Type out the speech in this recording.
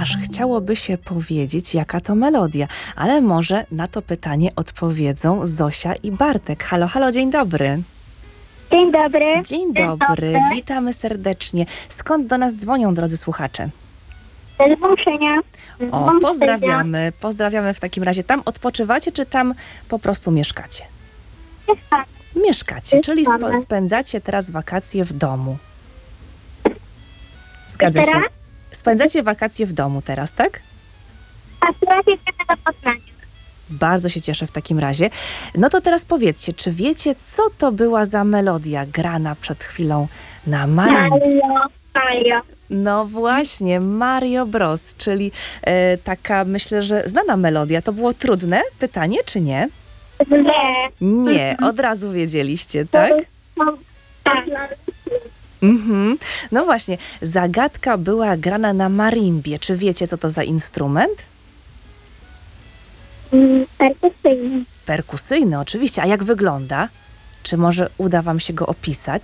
aż chciałoby się powiedzieć, jaka to melodia. Ale może na to pytanie odpowiedzą Zosia i Bartek. Halo, halo, dzień dobry. Dzień dobry. Dzień dobry, witamy serdecznie. Skąd do nas dzwonią, drodzy słuchacze? Z Wąszynia. O, pozdrawiamy w takim razie. Tam odpoczywacie, czy tam po prostu mieszkacie? Mieszkacie, czyli spędzacie teraz wakacje w domu. Zgadza się. Spędzacie wakacje w domu teraz, tak? A teraz jedziemy do Poznania. Bardzo się cieszę w takim razie. No to teraz powiedzcie, czy wiecie, co to była za melodia grana przed chwilą na marimbie? Mario. No właśnie, Mario Bros, czyli taka, myślę, że znana melodia. To było trudne pytanie, czy nie? Nie. Nie, od razu wiedzieliście, tak? Tak. Mhm. No właśnie, zagadka była grana na marimbie. Czy wiecie, co to za instrument? Perkusyjny. Perkusyjny, oczywiście. A jak wygląda? Czy może uda wam się go opisać?